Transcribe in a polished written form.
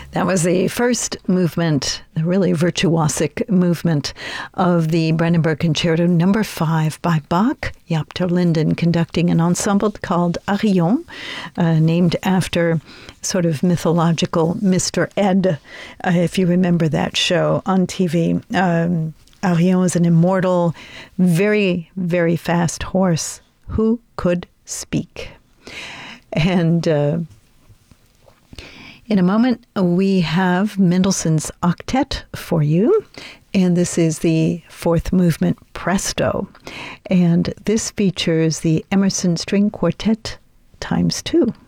That was the first movement, the really virtuosic movement of the Brandenburg Concerto No. 5 by Bach. Jaap ter Linden conducting an ensemble called Arion, named after sort of mythological Mr. Ed, if you remember that show on TV. Arion is an immortal, very, very fast horse who could speak. And in a moment, we have Mendelssohn's Octet for you, and this is the fourth movement, Presto. And this features the Emerson String Quartet ×2.